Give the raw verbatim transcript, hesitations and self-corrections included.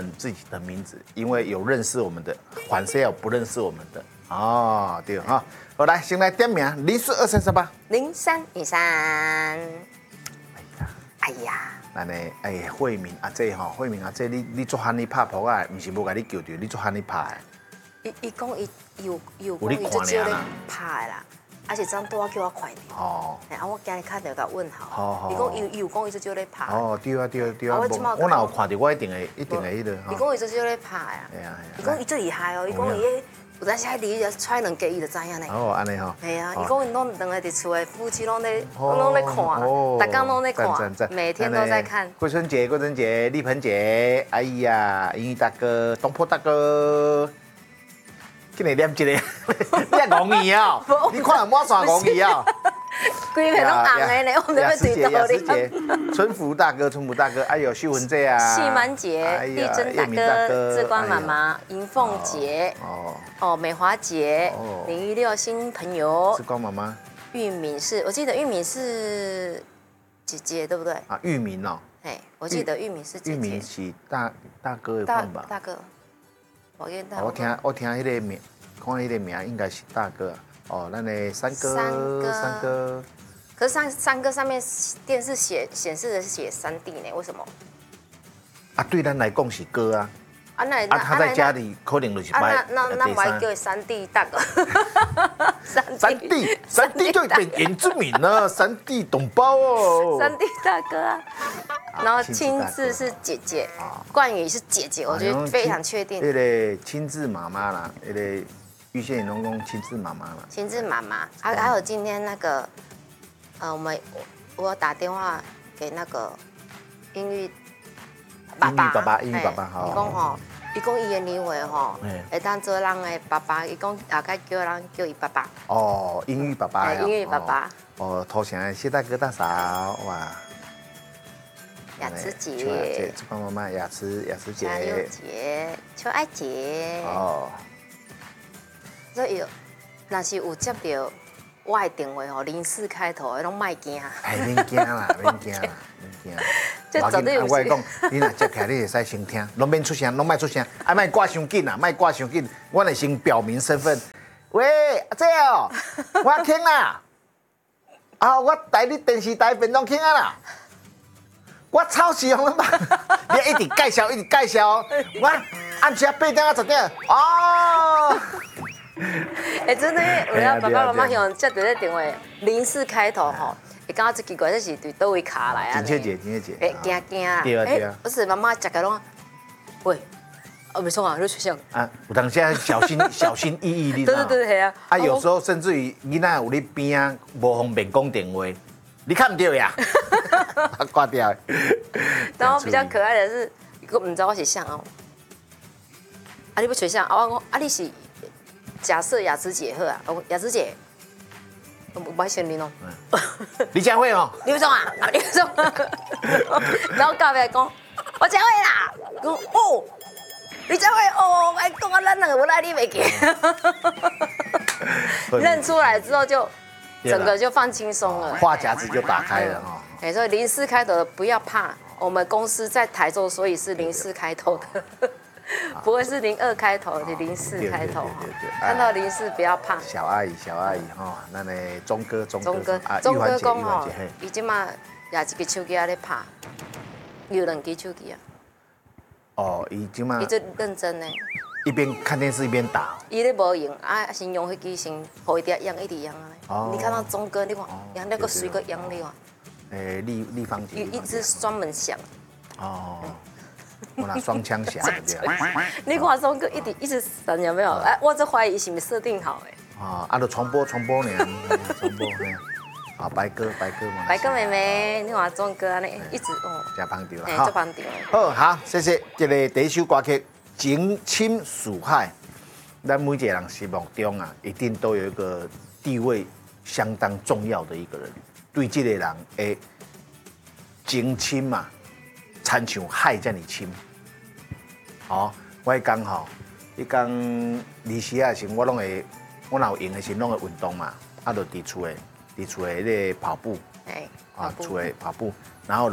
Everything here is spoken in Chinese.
们自己的名字，因为有认识我们的，反正有不认识我们的。哦，对哈。好，来，先来点名，零四二三三八， 零三一三。哎呀， 哎呀， 咱的哎慧敏阿姐吼，慧敏阿姐，你你做喊你拍扑啊，唔是无甲你叫着，你做喊你拍的。伊伊讲伊有有讲伊就少咧拍的啦，而且张多叫我快点。哦。哎，啊，我今日敲电话问好。好好。伊讲伊有讲伊就少咧拍。哦，对啊对啊对啊。我我若有看到，我一定会一定会迄个。伊讲伊就少咧拍啊。系啊系啊。伊讲伊最厉害哦，伊讲伊有当时喺里揣两家伊就知影咧。哦，安尼吼。系啊，伊讲伊拢两个伫厝诶夫妻拢咧拢咧看，大家拢咧看，每天都在看。桂春姐、桂春姐、丽萍姐，哎呀，英语大哥、东坡大哥。今日念一个，你也讲伊哦，你看有冇算讲伊哦？规片拢红的呢，我们要对到你。春福大哥，春福大哥，哎呦，秀文姐啊，细满姐，丽珍大哥，志光妈妈，银凤姐，哦哦，美华姐，零一六新朋友，志光妈妈，玉敏是，我记得玉敏是姐姐，对不对？啊，玉敏哦，哎，我记得玉敏是姐姐。玉敏是大大哥的份吧？大哥。我听我听迄个名，看迄个名应该是大哥哦，咱的三哥，三哥。可是三三哥上面电视写显示的是写三弟呢，为什么？啊，对咱来讲是哥啊。啊那啊他在家里可能就是买。那那那我还叫三弟大哥。三弟三弟就变原住民了，三弟懂包哦。三弟大哥啊。然后亲自是姐姐，冠宇是姐姐，我觉得非常确定。那个亲自妈妈啦，那个玉县员工亲自妈妈啦。亲自妈妈，还还有今天那个，呃，我们我打电话给那个英语爸爸，英语爸爸，英语爸爸，好。伊讲吼，伊讲伊的年岁吼，会当做人的爸爸，伊讲大概叫人叫伊爸爸。哦，英语爸爸。英语爸爸。哦，头前谢大哥大嫂，哇。雅慈姐，志光妈妈，雅慈雅慈姐，嘉佑姐，秋爱姐。哦，所以若是有接到我的电话吼，零四开头的拢莫惊。哎，免惊啦，免惊啦，免惊。这绝对有。我讲，你若接起来，你会使先听，拢免出声，拢莫出声，啊，莫挂伤紧啦，莫挂伤紧，我得先表明身份。喂，阿姐哦，我听啦，啊，我带你电视台变动听啊啦。我超喜欢了嘛！你一直介绍，一直介绍。我按时八点啊十点哦。哎，真的，我要爸爸妈妈用接到这电话，零四开头吼，会感觉这奇怪，这是对倒位卡来啊？金切姐，金切姐。哎，惊惊啊！对啊对啊。不是妈妈讲个拢，喂，哦，没错啊，你出现。啊，有当时小心小心翼翼，你知道吗？对对对，系啊。啊，有时候甚至于囡仔有你边啊，无方便讲电话。你看唔到呀？他挂掉。然后比较可爱的是，我唔知道我是像哦。啊，你不吹像？啊，我讲啊，你是假设雅慈姐好啊？哦，雅慈姐，我不爱选你哦。李佳慧哦。李总啊，李总。然后隔壁讲，我佳慧啦。讲哦，李佳慧哦，哎，讲啊，咱两个我来你袂记。认出来之后就。整个就放轻松了，话匣子就打开了哈。哎，所以零四开头的不要怕，我们公司在台州，所以是零四开头的，不会是零二开头，是零四开头。看到零四不要怕。小阿姨，小阿姨哈，那呢钟哥，钟哥，钟哥讲吼，伊即马也一个手机在拍，有两支手机啊。哦，伊即马。伊就认真呢。一边看电视一边打。伊咧无用啊，先用迄支先，互伊伫遐养一直养啊。哦。你看到钟哥，你看养那个水个养你看。诶，立立方体。一直专门响。哦。我拿双枪侠对啊。你看钟哥一直一直闪有没有？哎，我这怀疑是不是设定好诶？啊，啊，就重播重播呢，重播呢。啊，白哥白哥嘛。白哥妹妹，你看钟哥安尼一直哦。真棒掉啦。哎，真棒掉。好，好，谢谢。这个第一首歌曲。情深似海，咱每一个人心目中啊，一定都有一个地位相当重要的一个人。对这个人的情深嘛，亲像海这么深。哦，我迄讲吼，迄讲离时啊时，我拢会，我若有闲的时，拢会运动嘛，啊，就伫厝诶，伫厝诶迄个跑步，哎，啊，厝诶跑步，然后